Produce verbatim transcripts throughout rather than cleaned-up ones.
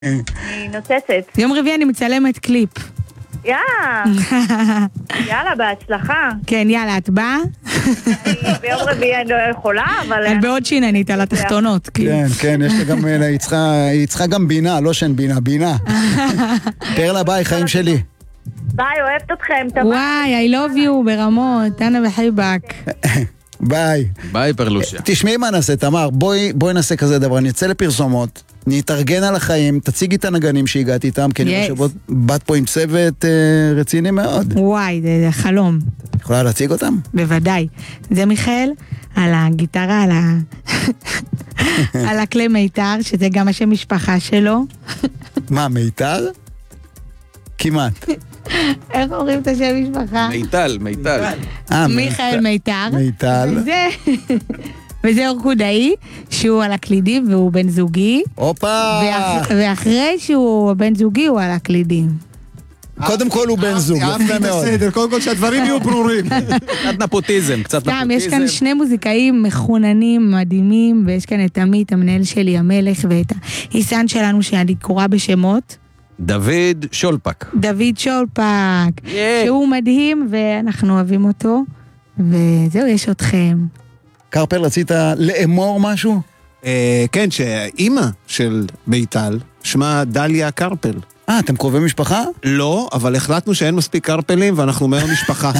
אני נוצצת. יום רביעי אני מצלמת קליפ. יאללה, יאללה, בהצלחה. כן, יאללה, את באה? ביום רביעי אני לא יכולה, אבל... את בעוד שיננית על התחתונות. כן, כן, יש לה גם, היא צריכה, היא צריכה גם בינה, לא שאין בינה, בינה. פרלה, ביי, חיים שלי. ביי, אוהבת אתכם, תמר. וואי, I love you ברמות, אנה וחיבק. ביי. ביי פרלושיה. תשמעי מה נעשה, תמר, בואי, בואי נעשה כזה דבר, נצא לפרסומות, נתארגן על החיים, תציגי את הנגנים שהגעתי איתם, כי אני חושב בת פה עם צוות אה, רציני מאוד. וואי, זה, זה חלום. יכולה להציג אותם? בוודאי. זה מיכאל, על הגיטרה, על, ה... על הכלי מיתר, שזה גם השם משפחה שלו. מה, מיתר? כמעט. איך אומרים את השם משפחה? מיטל, מיטל. מיכאל מיתר. מיטל. וזה, וזה אורקודאי, שהוא על הקלידים והוא בן זוגי. הופה! ואח, ואחרי שהוא בן זוגי הוא על הקלידים. קודם כל הוא בן זוג, יפה מאוד. קודם כל שהדברים יהיו ברורים. קצת נפוטיזם, קצת נפוטיזם. סתם, יש כאן שני מוזיקאים מחוננים, מדהימים, ויש כאן את עמית, המנהל שלי, המלך, ואת האיסן שלנו שאני קורא בשמות. דוד שולפק. דוד שולפק, yeah. שהוא מדהים ואנחנו אוהבים אותו, וזהו, יש אתכם. קרפל, רצית לאמור משהו? כן, שאימא של מיטל שמה דליה קרפל. אה, אתם קרובי משפחה? לא, אבל החלטנו שאין מספיק קרפלים ואנחנו מהר משפחה.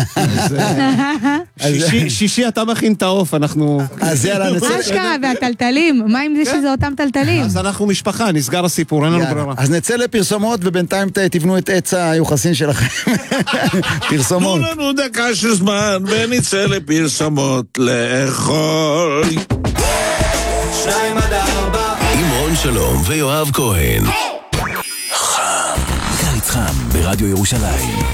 שישי אתה מכין את העוף, אנחנו... אז יאללה, נצא... אשכרה, והטלטלים, מה עם זה שזה אותם טלטלים? אז אנחנו משפחה, נסגר הסיפור, אין לנו ברירה. אז נצא לפרסומות ובינתיים תבנו את עץ היוחסין שלכם. פרסומות. תנו לנו דקה של זמן ונצא לפרסומות לאכול. שניים עד ארבע עם רון שלום ויואב כהן. חם, קיץ חם ברדיו ירושלים.